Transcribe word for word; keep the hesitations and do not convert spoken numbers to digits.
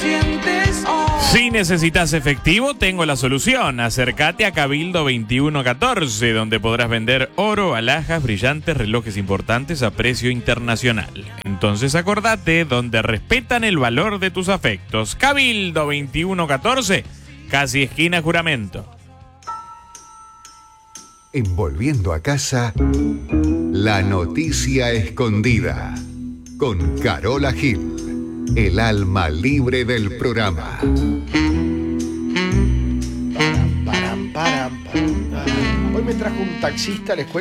Si necesitas efectivo, tengo la solución. Acércate a Cabildo veintiuno catorce, donde podrás vender oro, alhajas, brillantes, relojes importantes a precio internacional. Entonces acordate, donde respetan el valor de tus afectos. Cabildo veintiuno catorce, casi esquina Juramento. En Volviendo a Casa, la noticia escondida. Con Carola Gil, el alma libre del programa. Param, param, param, param. Hoy me trajo un taxista, les cuento.